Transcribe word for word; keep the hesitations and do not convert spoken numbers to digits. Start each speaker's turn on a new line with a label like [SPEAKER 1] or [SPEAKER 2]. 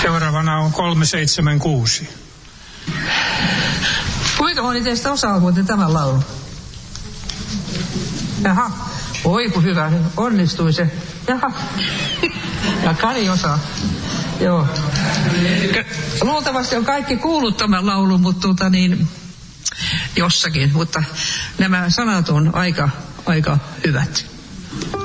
[SPEAKER 1] Seuraavana on kolme seitsemän kuusi.
[SPEAKER 2] Kuinka moni teistä osaa muuten tämän laulun? Jaha, oi kun hyvä, onnistui se. Jaha, ja Kari osaa. Joo. Luultavasti on kaikki kuullut tämän laulun, mutta tuota niin, jossakin, mutta nämä sanat on aika, aika hyvät.